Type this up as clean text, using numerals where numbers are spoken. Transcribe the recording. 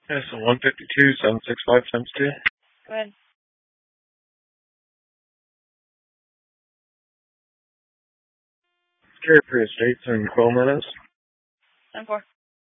Yeah, so 152, 765 times 2. Go ahead. Carry Prius dates and 12 minutes. 10-4.